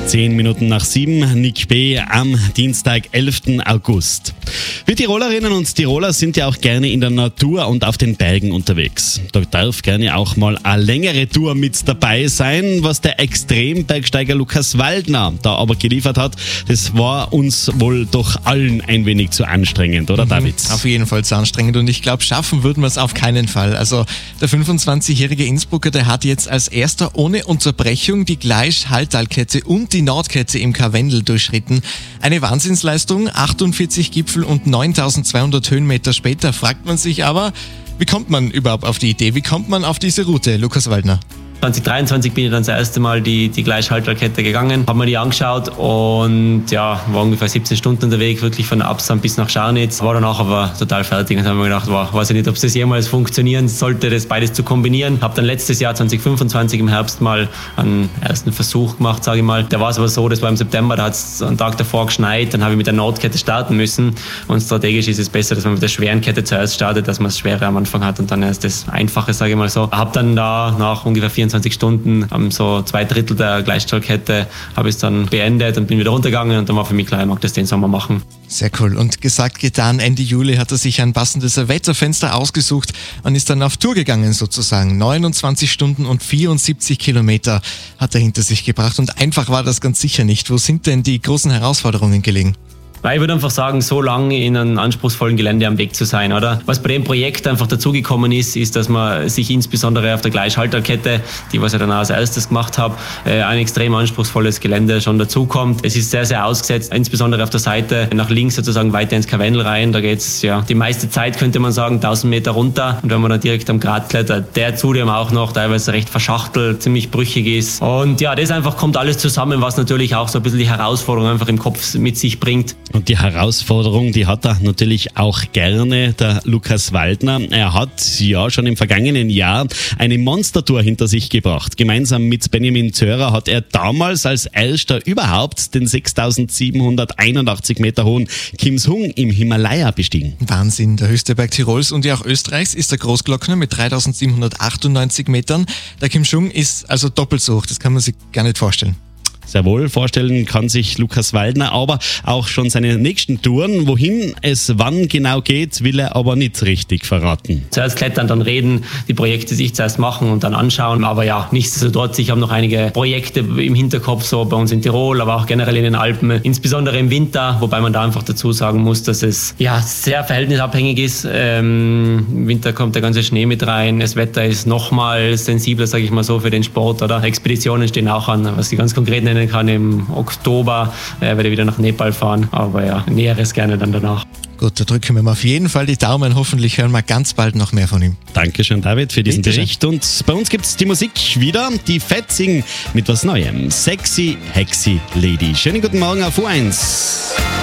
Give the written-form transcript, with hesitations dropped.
7:10 Nick B. am Dienstag, 11. August. Wir Tirolerinnen und Tiroler sind ja auch gerne in der Natur und auf den Bergen unterwegs. Da darf gerne auch mal eine längere Tour mit dabei sein, was der Extrembergsteiger Lukas Waldner da aber geliefert hat. Das war uns wohl doch allen ein wenig zu anstrengend, oder David? Auf jeden Fall zu anstrengend und ich glaube, schaffen würden wir es auf keinen Fall. Also der 25-jährige Innsbrucker, der hat jetzt als erster ohne Unterbrechung die Gleisch-Halltalkette und die Nordkette im Karwendel durchschritten. Eine Wahnsinnsleistung, 48 Gipfel und 9200 Höhenmeter später fragt man sich aber, wie kommt man überhaupt auf die Idee? Wie kommt man auf diese Route, Lukas Waldner? 2023 bin ich dann das erste Mal die Gleichhalterkette gegangen, habe mir die angeschaut und ja, war ungefähr 17 Stunden unterwegs, wirklich von Absam bis nach Scharnitz. War danach aber total fertig und habe mir gedacht, wow, weiß ich nicht, ob es das jemals funktionieren sollte, das beides zu kombinieren. Habe dann letztes Jahr 2025 im Herbst mal einen ersten Versuch gemacht, sage ich mal. Da war es aber so, das war im September, da hat es einen Tag davor geschneit, dann habe ich mit der Nordkette starten müssen und strategisch ist es besser, dass man mit der schweren Kette zuerst startet, dass man das Schwere am Anfang hat und dann erst das Einfache, sage ich mal so. Habe dann da nach ungefähr 24 Stunden, so 2/3 der Gleichstellkette, habe ich es dann beendet und bin wieder runtergegangen und dann war für mich klar, ich mag das den Sommer machen. Sehr cool. Und gesagt, getan, Ende Juli hat er sich ein passendes Wetterfenster ausgesucht und ist dann auf Tour gegangen sozusagen. 29 Stunden und 74 Kilometer hat er hinter sich gebracht und einfach war das ganz sicher nicht. Wo sind denn die großen Herausforderungen gelegen? Ich würde einfach sagen, so lange in einem anspruchsvollen Gelände am Weg zu sein, oder? Was bei dem Projekt einfach dazugekommen ist, dass man sich insbesondere auf der Gleichhalterkette, die was ich dann auch als erstes gemacht habe, ein extrem anspruchsvolles Gelände schon dazukommt. Es ist sehr, sehr ausgesetzt, insbesondere auf der Seite nach links sozusagen weiter ins Karwendel rein. Da geht's ja die meiste Zeit, könnte man sagen, 1000 Meter runter. Und wenn man dann direkt am Grat klettert, der zudem auch noch teilweise recht verschachtelt, ziemlich brüchig ist. Und ja, das einfach kommt alles zusammen, was natürlich auch so ein bisschen die Herausforderung einfach im Kopf mit sich bringt. Und die Herausforderung, die hat er natürlich auch gerne, der Lukas Waldner. Er hat ja schon im vergangenen Jahr eine Monstertour hinter sich gebracht. Gemeinsam mit Benjamin Zörer hat er damals als erster überhaupt den 6781 Meter hohen Kimsung im Himalaya bestiegen. Wahnsinn, der höchste Berg Tirols und ja auch Österreichs ist der Großglockner mit 3798 Metern. Der Kimsung ist also doppelt so hoch, das kann man sich gar nicht vorstellen. Sehr wohl vorstellen kann sich Lukas Waldner aber auch schon seine nächsten Touren. Wohin es wann genau geht, will er aber nicht richtig verraten. Zuerst klettern, dann reden, die Projekte sich zuerst machen und dann anschauen. Aber ja, nichtsdestotrotz, ich habe noch einige Projekte im Hinterkopf, so bei uns in Tirol, aber auch generell in den Alpen, insbesondere im Winter, wobei man da einfach dazu sagen muss, dass es ja sehr verhältnisabhängig ist. Im Winter kommt der ganze Schnee mit rein, das Wetter ist nochmal sensibler, sage ich mal so, für den Sport. Oder Expeditionen stehen auch an, was die ganz konkret nennen kann. Im Oktober werde ich wieder nach Nepal fahren, aber ja, Näheres gerne dann danach. Gut, da drücken wir mal auf jeden Fall die Daumen. Hoffentlich hören wir ganz bald noch mehr von ihm. Dankeschön, David, für diesen Bericht. Und bei uns gibt es die Musik wieder, die Fetzing mit was Neuem. Sexy, Hexy Lady. Schönen guten Morgen auf U1.